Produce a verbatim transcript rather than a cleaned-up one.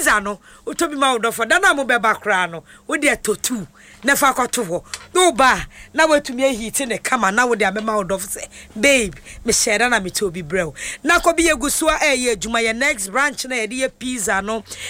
pizza no utobi ma odofo da na mo beba kra no wo de totu na fa kwato ho no ba na watumi ahiti ne kama na wo de amema odofo se babe me share na me tobi brew na ko bi yeguso a eye adwuma ye next branch na ye de pizza no